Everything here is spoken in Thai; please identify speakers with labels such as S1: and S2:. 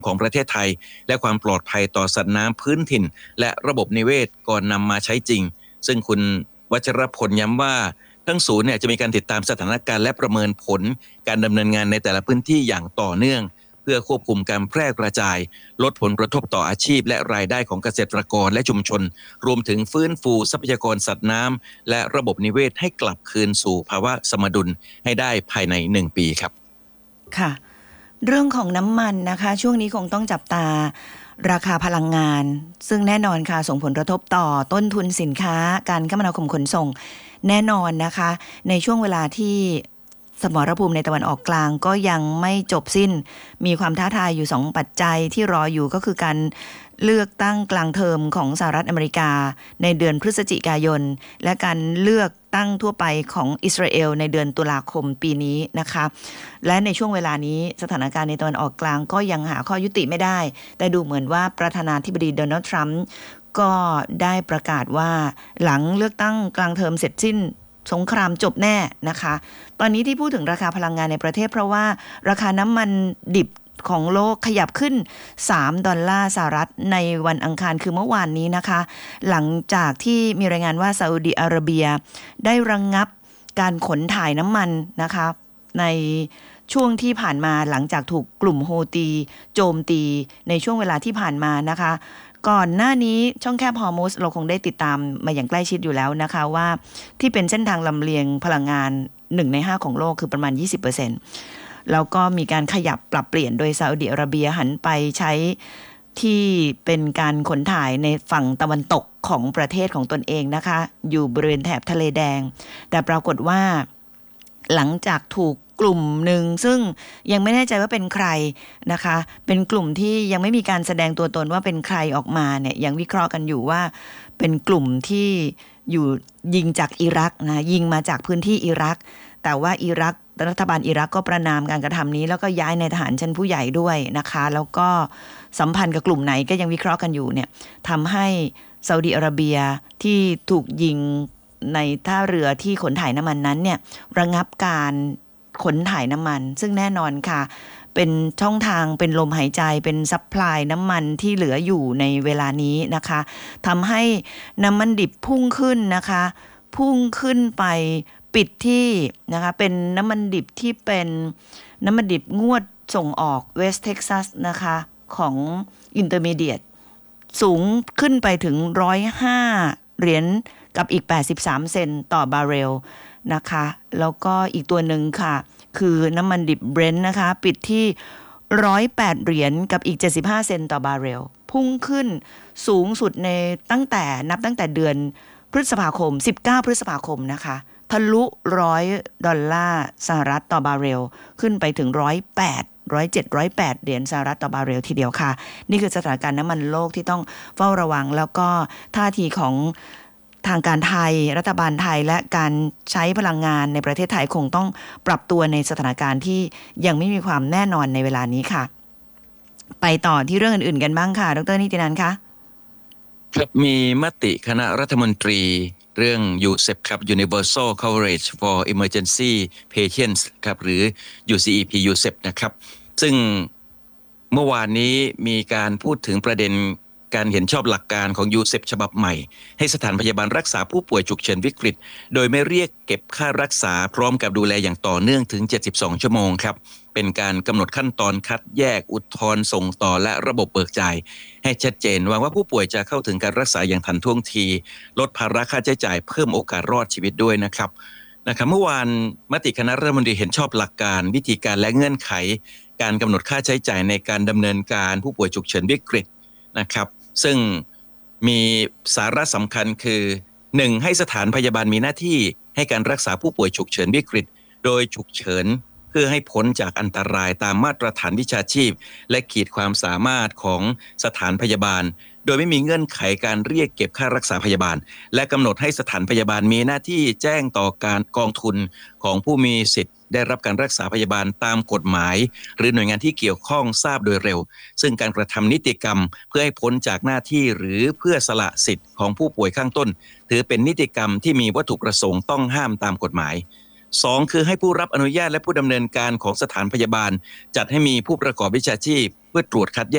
S1: ของประเทศไทยและความปลอดภัยต่อสัตว์น้ำพื้นถิ่นและระบบนิเวศก่อนนำมาใช้จริงซึ่งคุณวัชรพลย้ำว่าทั้งศูนย์จะมีการติดตามสถานการณ์และประเมินผลการดำเนินงานในแต่ละพื้นที่อย่างต่อเนื่องเพื่อควบคุมการแพร่กระจายลดผลกระทบต่ออาชีพและรายได้ของเกษตรกรและชุมชนรวมถึงฟื้นฟูทรัพยากรสัตว์น้ำและระบบนิเวศให้กลับคืนสู่ภาวะสมดุลให้ได้ภายใน1 ปีครับ
S2: ค่ะเรื่องของน้ำมันนะคะช่วงนี้คงต้องจับตาราคาพลังงานซึ่งแน่นอนค่ะส่งผลกระทบต่อต้นทุนสินค้าการคมนาคมขนส่งแน่นอนนะคะในช่วงเวลาที่สมรภูมิในตะวันออกกลางก็ยังไม่จบสิ้นมีความท้าทายอยู่2ปัจจัยที่รออยู่ก็คือการเลือกตั้งกลางเทอมของสหรัฐอเมริกาในเดือนพฤศจิกายนและการเลือกตั้งทั่วไปของอิสราเอลในเดือนตุลาคมปีนี้นะคะและในช่วงเวลานี้สถานการณ์ในตะวันออกกลางก็ยังหาข้อยุติไม่ได้แต่ดูเหมือนว่าประธานาธิบดีโดนัลด์ทรัมป์ก็ได้ประกาศว่าหลังเลือกตั้งกลางเทอมเสร็จสิ้นสงครามจบแน่นะคะตอนนี้ที่พูดถึงราคาพลังงานในประเทศเพราะว่าราคาน้ำมันดิบของโลกขยับขึ้น$3สหรัฐในวันอังคารคือเมื่อวานนี้นะคะหลังจากที่มีรายงานว่าซาอุดิอาระเบียได้ระงงับการขนถ่ายน้ำมันนะคะในช่วงที่ผ่านมาหลังจากถูกกลุ่มโฮตีโจมตีในช่วงเวลาที่ผ่านมานะคะก่อนหน้านี้ช่องแคบฮอร์มุซเราคงได้ติดตามมาอย่างใกล้ชิดอยู่แล้วนะคะว่าที่เป็นเส้นทางลำเลียงพลังงาน1 ใน 5ของโลกคือประมาณ 20%แล้วก็มีการขยับปรับเปลี่ยนโดยซาอุดิอาระเบียหันไปใช้ที่เป็นการขนถ่ายในฝั่งตะวันตกของประเทศของตนเองนะคะอยู่บริเวณแถบทะเลแดงแต่ปรากฏว่าหลังจากถูกกลุ่มหนึ่งซึ่งยังไม่แน่ใจว่าเป็นใครนะคะเป็นกลุ่มที่ยังไม่มีการแสดงตัวตนว่าเป็นใครออกมาเนี่ยยังวิเคราะห์กันอยู่ว่าเป็นกลุ่มที่อยู่ยิงจากอิรักนะยิงมาจากพื้นที่อิรักแต่ว่าอิรักรัฐบาลอิรักก็ประณามการกระทำนี้แล้วก็ย้ายในทหารชั้นผู้ใหญ่ด้วยนะคะแล้วก็สัมพันธ์กับกลุ่มไหนก็ยังวิเคราะห์กันอยู่เนี่ยทำให้ซาอุดิอาระเบียที่ถูกยิงในท่าเรือที่ขนถ่ายน้ำมันนั้นเนี่ยระงับการขนถ่ายน้ำมันซึ่งแน่นอนค่ะเป็นช่องทางเป็นลมหายใจเป็นซัพพลายน้ำมันที่เหลืออยู่ในเวลานี้นะคะทำให้น้ำมันดิบพุ่งขึ้นนะคะพุ่งขึ้นไปปิดที่นะคะเป็นน้ำมันดิบที่เป็นน้ำมันดิบงวดส่งออกเวสต์เท็กซัสนะคะของอินเตอร์มีเดียตสูงขึ้นไปถึง$105กับอีก83 เซนต์ต่อบาร์เรลนะคะแล้วก็อีกตัวหนึ่งค่ะคือน้ำมันดิบเบรนท์นะคะปิดที่$108กับอีก75 เซนต์ต่อบาร์เรลพุ่งขึ้นสูงสุดในนับตั้งแต่เดือนพฤษภาคม19พฤษภาคมนะคะทะลุ$100สหรัฐต่อบาร์เรลขึ้นไปถึง$107 108ต่อบาร์เรลทีเดียวค่ะนี่คือสถานการณ์น้ำมันโลกที่ต้องเฝ้าระวังแล้วก็ท่าทีของทางการไทยรัฐบาลไทยและการใช้พลังงานในประเทศไทยคงต้องปรับตัวในสถานการณ์ที่ยังไม่มีความแน่นอนในเวลานี้ค่ะไปต่อที่เรื่องอื่นๆกันบ้างค่ะดร.นิตินันท์คะ
S1: ครับมีมติคณะรัฐมนตรีเรื่อง UCEP ครับ Universal Coverage for Emergency Patients ครับหรือ UCEP UCEP นะครับซึ่งเมื่อวานนี้มีการพูดถึงประเด็นการเห็นชอบหลักการของ UCEP ฉบับใหม่ให้สถานพยาบาลรักษาผู้ป่วยฉุกเฉินวิกฤตโดยไม่เรียกเก็บค่ารักษาพร้อมกับดูแลอย่างต่อเนื่องถึง72 ชั่วโมงครับเป็นการกำหนดขั้นตอนคัดแยกอุทธรณ์ส่งต่อและระบบเบิกจ่ายให้ชัดเจนหวังว่าผู้ป่วยจะเข้าถึงการรักษาอย่างทันท่วงทีลดภาระค่าใช้จ่ายเพิ่มโอกาสรอดชีวิตด้วยนะครับเมื่อวานมติคณะรัฐมนตรีเห็นชอบหลักการวิธีการและเงื่อนไขการกำหนดค่าใช้จ่ายในการดำเนินการผู้ป่วยฉุกเฉินวิกฤตนะครับซึ่งมีสาระสำคัญคือ 1. ให้สถานพยาบาลมีหน้าที่ให้การรักษาผู้ป่วยฉุกเฉินวิกฤตโดยฉุกเฉินเพื่อให้พ้นจากอันตรายตามมาตรฐานวิชาชีพและขีดความสามารถของสถานพยาบาลโดยไม่มีเงื่อนไขการเรียกเก็บค่ารักษาพยาบาลและกำหนดให้สถานพยาบาลมีหน้าที่แจ้งต่อการกองทุนของผู้มีสิทธิ์ได้รับการรักษาพยาบาลตามกฎหมายหรือหน่วยงานที่เกี่ยวข้องทราบโดยเร็วซึ่งการกระทำนิติกรรมเพื่อให้พ้นจากหน้าที่หรือเพื่อสละสิทธิ์ของผู้ป่วยข้างต้นถือเป็นนิติกรรมที่มีวัตถุประสงค์ต้องห้ามตามกฎหมาย 2. คือให้ผู้รับอนุญาตและผู้ดำเนินการของสถานพยาบาลจัดให้มีผู้ประกอบวิชาชีพเพื่อตรวจคัดแยก